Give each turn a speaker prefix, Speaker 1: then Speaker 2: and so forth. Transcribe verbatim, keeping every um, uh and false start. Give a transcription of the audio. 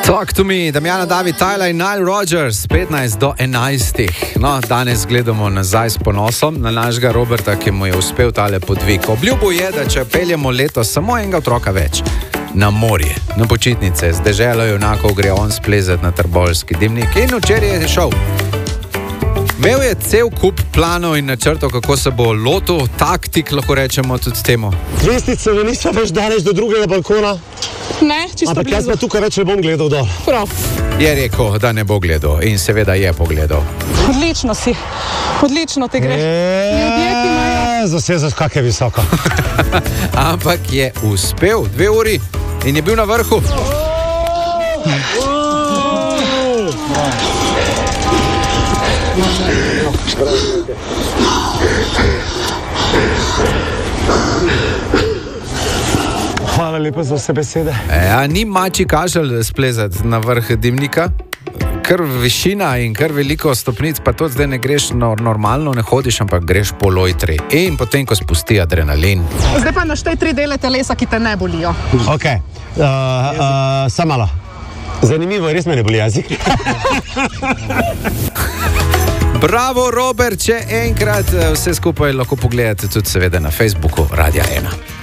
Speaker 1: Talk to me, Damjana David, Tyler in Nile Rodgers, petnajst do enajstih. No, danes gledamo nazaj s ponosom na našega Roberta, ki mu je uspel tale podvig. Obljubo je, da če peljemo letos samo enega otroka več na morje, na počitnice, z deželo junakov gre on splezati na Trboveljski dimnik in včeraj je šel. Imel je cel kup planov in načrtov, kako se bo lotil, taktik, lahko rečemo tudi temu.
Speaker 2: Lestvice mi nismo več daleč do drugega balkona.
Speaker 3: Ne, čisto
Speaker 2: Ampak
Speaker 3: blizu.
Speaker 2: jaz pa tukaj več ne bom gledal dol.
Speaker 3: Prav.
Speaker 1: Je rekel, da ne bo gledal in seveda je pogledal.
Speaker 3: Odlično si. Odlično te gre. Ljudje, ki imajo...
Speaker 2: Zasezaš, kak je visoko.
Speaker 1: Ampak je uspel dve uri in je bil na vrhu.
Speaker 2: Hvala lepa za vse besede.
Speaker 1: Ja, ni mači kašelj splezati na vrh dimnika, kar višina in kar veliko stopnic, pa to zdaj ne greš no, normalno, ne hodiš, ampak greš po lojtri. In potem, ko spusti adrenalin.
Speaker 3: Zdaj pa naštej tri dele telesa, ki te ne bolijo.
Speaker 2: Ok, uh, uh, samo malo. Zanimivo, res me ne boli jezik.
Speaker 1: Bravo, Robert, če enkrat vse skupaj lahko pogledate tudi seveda na Facebooku Radia ena.